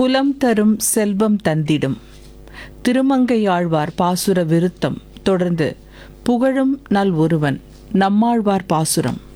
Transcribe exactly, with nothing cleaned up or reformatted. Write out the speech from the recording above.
குலம் தரும் செல்வம் தந்திடும். திருமங்கையாழ்வார் பாசுர விருத்தம். தொடர்ந்து புகழும் நல் ஒருவன் நம்மாழ்வார் பாசுரம்.